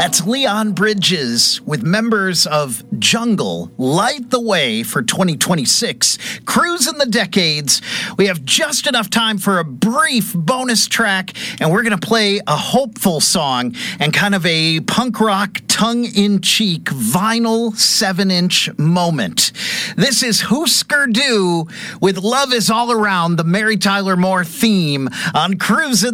That's Leon Bridges with members of Jungle. Light the way for 2026. Cruising the decades. We have just enough time for a brief bonus track, and we're going to play a hopeful song and kind of a punk rock tongue-in-cheek vinyl 7-inch moment. This is Husker Du with Love Is All Around, the Mary Tyler Moore theme on Cruising